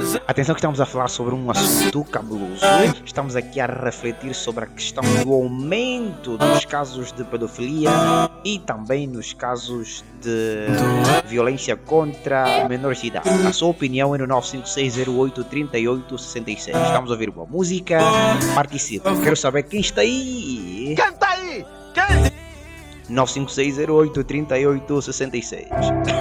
Atenção que estamos a falar sobre um assunto cabuloso. Estamos aqui a refletir sobre a questão do aumento dos casos de pedofilia e também nos casos de violência contra menores de idade. A sua opinião é no 956083866. Estamos a ouvir boa música. Participe. Quero saber quem está aí. Quem está aí? Quem? 956083866.